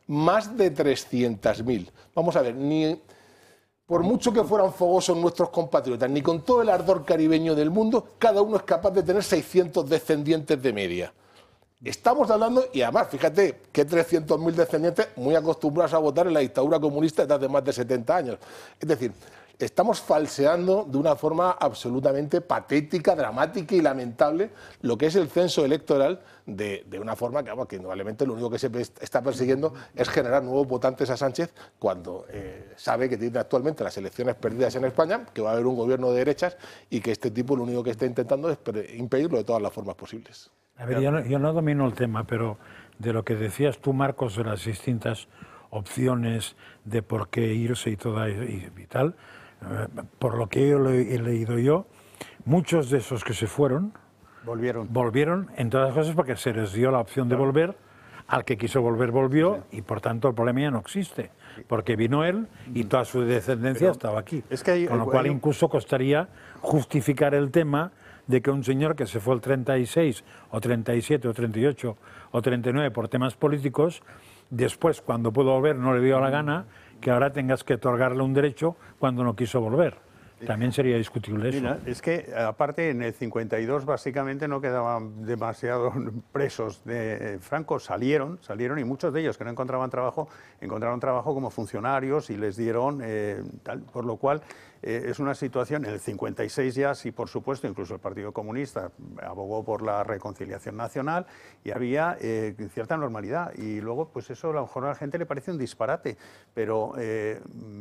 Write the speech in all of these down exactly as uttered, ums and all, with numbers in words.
más de trescientas mil. Vamos a ver, ni por mucho que fueran fogosos nuestros compatriotas, ni con todo el ardor caribeño del mundo, cada uno es capaz de tener seiscientos descendientes de media. Estamos hablando, y además, fíjate, que trescientos mil descendientes muy acostumbrados a votar en la dictadura comunista desde hace más de setenta años. Es decir, estamos falseando de una forma absolutamente patética, dramática y lamentable lo que es el censo electoral de, de una forma que, vamos, que indudablemente lo único que se está persiguiendo es generar nuevos votantes a Sánchez cuando eh, sabe que tiene actualmente las elecciones perdidas en España, que va a haber un gobierno de derechas y que este tipo lo único que está intentando es impedirlo de todas las formas posibles. A ver, yo no, yo no domino el tema, pero de lo que decías tú, Marcos, de las distintas opciones de por qué irse y, toda, y, y tal, eh, por lo que yo he, he leído yo, muchos de esos que se fueron volvieron, volvieron en todas las cosas porque se les dio la opción de volver, al que quiso volver volvió, sí. Y por tanto el problema ya no existe, porque vino él y toda su descendencia pero estaba aquí, es que hay, con lo cual hay... incluso costaría justificar el tema de que un señor que se fue el treinta y seis, o treinta y siete, o treinta y ocho, o treinta y nueve por temas políticos, después, cuando pudo volver, no le dio la gana, que ahora tengas que otorgarle un derecho cuando no quiso volver. También sería discutible eso. Mira, es que, aparte, en el cincuenta y dos, básicamente, no quedaban demasiados presos de Franco. Salieron, salieron, y muchos de ellos que no encontraban trabajo, encontraron trabajo como funcionarios y les dieron eh, tal, por lo cual eh, es una situación, en el cincuenta y seis ya, sí, por supuesto, incluso el Partido Comunista abogó por la reconciliación nacional y había eh, cierta normalidad. Y luego, pues eso a lo mejor a la gente le parece un disparate, pero... Eh,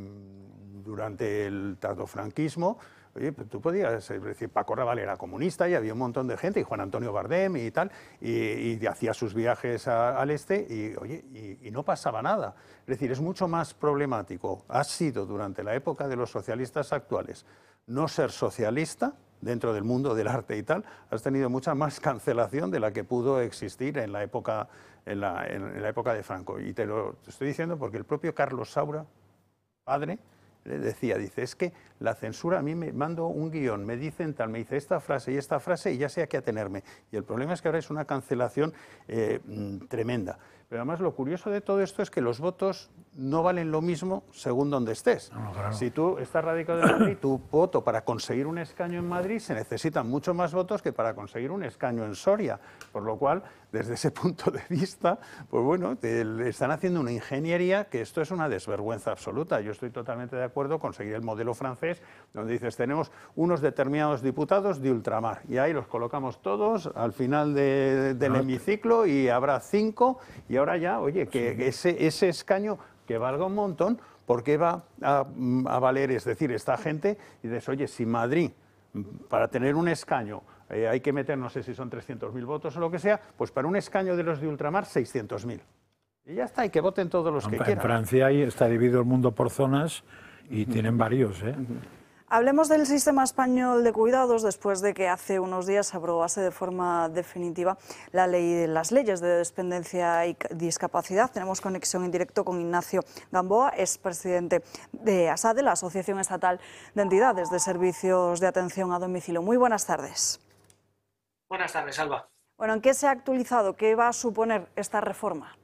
durante el tardofranquismo, oye, tú podías decir, Paco Rabanne era comunista y había un montón de gente, y Juan Antonio Bardem y tal, y, y hacía sus viajes a, al este y, oye, y, y no pasaba nada. Es decir, es mucho más problemático, ha sido durante la época de los socialistas actuales, no ser socialista dentro del mundo del arte y tal, has tenido mucha más cancelación de la que pudo existir en la época, en la, en la época de Franco. Y te lo te estoy diciendo porque el propio Carlos Saura, padre, le decía, dice, es que la censura, a mí me mando un guión, me dicen tal, me dice esta frase y esta frase y ya sé a qué atenerme. Y el problema es que ahora es una cancelación eh, tremenda. Pero además lo curioso de todo esto es que los votos no valen lo mismo según donde estés. No, claro. Si tú estás radicado en Madrid, tu voto para conseguir un escaño en Madrid se necesitan mucho más votos que para conseguir un escaño en Soria. Por lo cual, desde ese punto de vista, pues bueno, te, le están haciendo una ingeniería que esto es una desvergüenza absoluta. Yo estoy totalmente de acuerdo con seguir el modelo francés, donde dices, tenemos unos determinados diputados de ultramar, y ahí los colocamos todos al final de, del no, hemiciclo y habrá cinco, y ahora ya, oye, que, que ese, ese escaño que valga un montón, ¿por qué va a, a valer? Es decir, esta gente, y dices, oye, si Madrid, para tener un escaño, eh, hay que meter, no sé si son trescientos mil votos o lo que sea, pues para un escaño de los de ultramar, seiscientos mil. Y ya está, y que voten todos los en, que quieran. En Francia ahí está dividido el mundo por zonas y uh-huh. tienen varios, ¿eh? Uh-huh. Hablemos del sistema español de cuidados después de que hace unos días se aprobase de forma definitiva la ley de las leyes de dependencia y discapacidad. Tenemos conexión en directo con Ignacio Gamboa, es presidente de ASADE, la Asociación Estatal de Entidades de Servicios de Atención a Domicilio. Muy buenas tardes. Buenas tardes, Alba. Bueno, ¿en qué se ha actualizado? ¿Qué va a suponer esta reforma?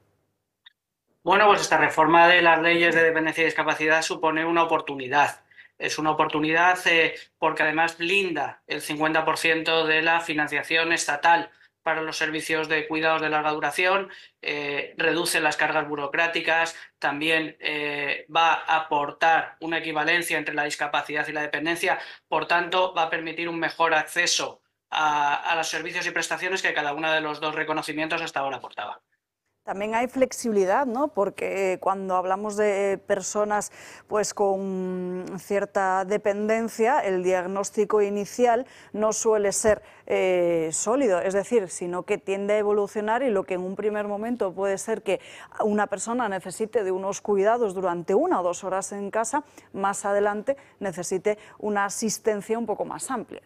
Bueno, pues esta reforma de las leyes de dependencia y discapacidad supone una oportunidad. Es una oportunidad eh, porque además blinda el cincuenta por ciento de la financiación estatal para los servicios de cuidados de larga duración, eh, reduce las cargas burocráticas, también eh, va a aportar una equivalencia entre la discapacidad y la dependencia, por tanto va a permitir un mejor acceso a, a los servicios y prestaciones que cada uno de los dos reconocimientos hasta ahora aportaba. También hay flexibilidad, ¿no? Porque cuando hablamos de personas pues, con cierta dependencia, el diagnóstico inicial no suele ser eh, sólido, es decir, sino que tiende a evolucionar, y lo que en un primer momento puede ser que una persona necesite de unos cuidados durante una o dos horas en casa, más adelante necesite una asistencia un poco más amplia.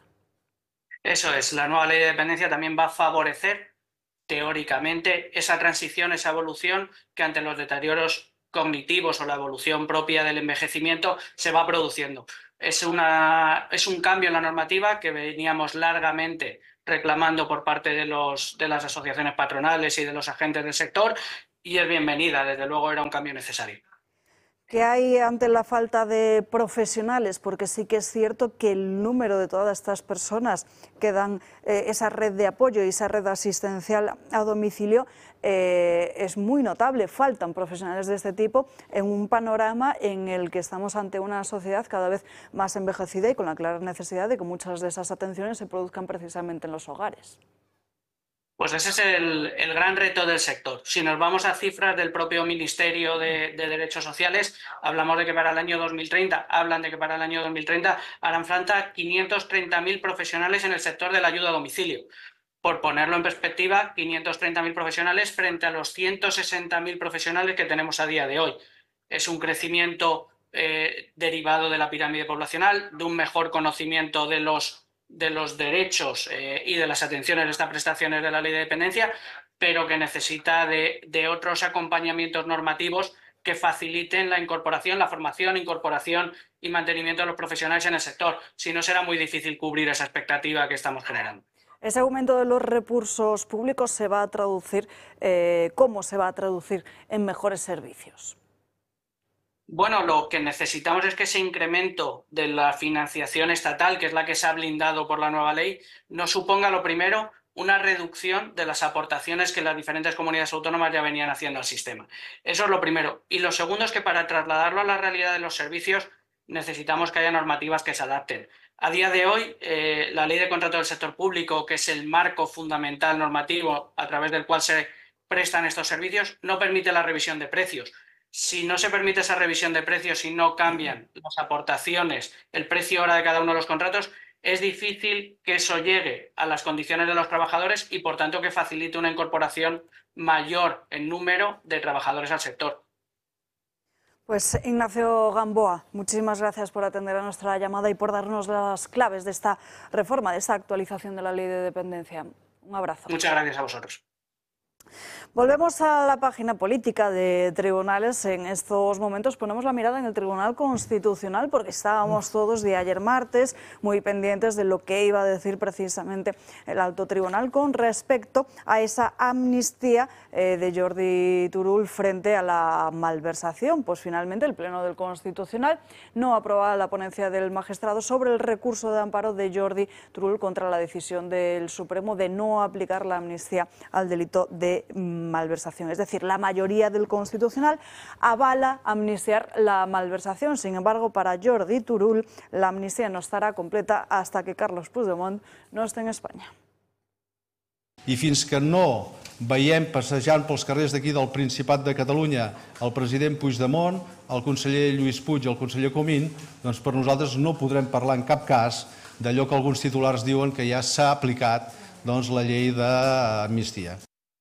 Eso es, la nueva ley de dependencia también va a favorecer teóricamente esa transición, esa evolución que ante los deterioros cognitivos o la evolución propia del envejecimiento se va produciendo. Es, una, es un cambio en la normativa que veníamos largamente reclamando por parte de, los, de las asociaciones patronales y de los agentes del sector, y es bienvenida, desde luego era un cambio necesario. ¿Qué hay ante la falta de profesionales? Porque sí que es cierto que el número de todas estas personas que dan eh, esa red de apoyo y esa red asistencial a domicilio eh, es muy notable. Faltan profesionales de este tipo en un panorama en el que estamos ante una sociedad cada vez más envejecida y con la clara necesidad de que muchas de esas atenciones se produzcan precisamente en los hogares. Pues ese es el, el gran reto del sector. Si nos vamos a cifras del propio Ministerio de, de Derechos Sociales, hablamos de que para el año dos mil treinta, hablan de que para el año dos mil treinta harán falta quinientos treinta mil profesionales en el sector de la ayuda a domicilio. Por ponerlo en perspectiva, quinientos treinta mil profesionales frente a los ciento sesenta mil profesionales que tenemos a día de hoy. Es un crecimiento eh, derivado de la pirámide poblacional, de un mejor conocimiento de los de los derechos eh, y de las atenciones de estas prestaciones de la ley de dependencia, pero que necesita de, de otros acompañamientos normativos que faciliten la incorporación, la formación, incorporación y mantenimiento de los profesionales en el sector. Si no, será muy difícil cubrir esa expectativa que estamos generando. Ese aumento de los recursos públicos se va a traducir, eh, ¿cómo se va a traducir en mejores servicios? Bueno, lo que necesitamos es que ese incremento de la financiación estatal, que es la que se ha blindado por la nueva ley, no suponga, lo primero, una reducción de las aportaciones que las diferentes comunidades autónomas ya venían haciendo al sistema. Eso es lo primero. Y lo segundo es que para trasladarlo a la realidad de los servicios necesitamos que haya normativas que se adapten. A día de hoy, eh, la Ley de Contrato del Sector Público, que es el marco fundamental normativo a través del cual se prestan estos servicios, no permite la revisión de precios. Si no se permite esa revisión de precios y no cambian las aportaciones, el precio hora de cada uno de los contratos, es difícil que eso llegue a las condiciones de los trabajadores y, por tanto, que facilite una incorporación mayor en número de trabajadores al sector. Pues Ignacio Gamboa, muchísimas gracias por atender a nuestra llamada y por darnos las claves de esta reforma, de esta actualización de la ley de dependencia. Un abrazo. Muchas gracias a vosotros. Volvemos a la página política de tribunales. En estos momentos ponemos la mirada en el Tribunal Constitucional porque estábamos todos de ayer martes muy pendientes de lo que iba a decir precisamente el Alto Tribunal con respecto a esa amnistía eh, de Jordi Turull frente a la malversación. Pues finalmente el Pleno del Constitucional no aprobaba la ponencia del magistrado sobre el recurso de amparo de Jordi Turull contra la decisión del Supremo de no aplicar la amnistía al delito de malversación. Es decir, la mayoría del Constitucional avala amnistiar la malversación. Sin embargo, para Jordi Turull, la amnistía no estarà completa hasta que Carles Puigdemont no esté en Espanya. I fins que no veiem passejant pels carrers d'aquí del Principat de Catalunya el president Puigdemont, el conseller Lluís Puig i el conseller Comín, doncs per nosaltres no podrem parlar en cap cas d'allò que alguns titulars diuen que ja s'ha aplicat doncs, la llei d'amnistia.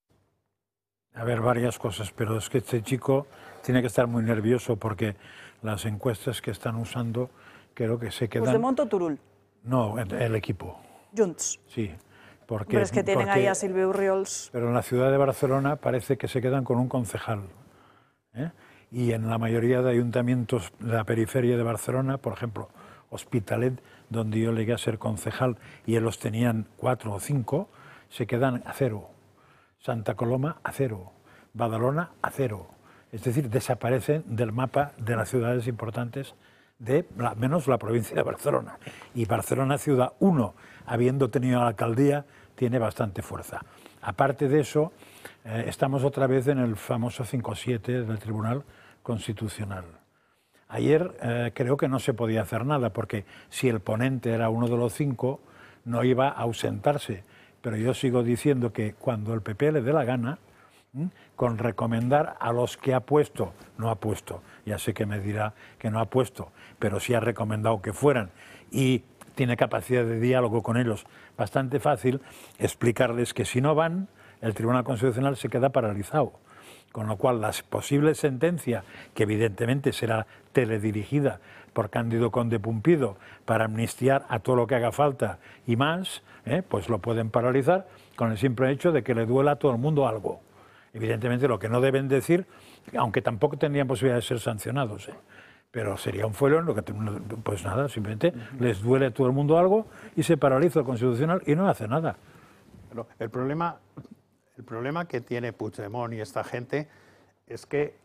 A ver, varias cosas, pero es que este chico tiene que estar muy nervioso porque las encuestas que están usando creo que se quedan... ¿Puigdemont o Turull? No, el, el equipo. Junts. Sí, porque... Pero es que tienen porque, ahí a Silvio Urriols. Pero en la ciudad de Barcelona parece que se quedan con un concejal. ¿eh? Y en la mayoría de ayuntamientos de la periferia de Barcelona, por ejemplo, Hospitalet, donde yo llegué a ser concejal y ellos tenían cuatro o cinco, se quedan a cero. Santa Coloma a cero, Badalona a cero. Es decir, desaparecen del mapa de las ciudades importantes de la, menos la provincia de Barcelona. Y Barcelona ciudad uno, habiendo tenido la alcaldía, tiene bastante fuerza. Aparte de eso, eh, estamos otra vez en el famoso cinco siete del Tribunal Constitucional. Ayer eh, creo que no se podía hacer nada, porque si el ponente era uno de los cinco, no iba a ausentarse. Pero yo sigo diciendo que cuando el P P le dé la gana, ¿m? con recomendar a los que ha puesto, no ha puesto, ya sé que me dirá que no ha puesto, pero sí ha recomendado que fueran y tiene capacidad de diálogo con ellos bastante fácil, explicarles que si no van, el Tribunal Constitucional se queda paralizado. Con lo cual, la posible sentencia, que evidentemente será teledirigida por Cándido Conde Pumpido para amnistiar a todo lo que haga falta y más, ¿eh? pues lo pueden paralizar con el simple hecho de que le duela a todo el mundo algo. Evidentemente, lo que no deben decir, aunque tampoco tendrían posibilidad de ser sancionados, ¿eh? pero sería un follón, lo que pues nada, simplemente uh-huh. les duele a todo el mundo algo y se paraliza el Constitucional y no hace nada. Pero el problema... El problema que tiene Puigdemont y esta gente es que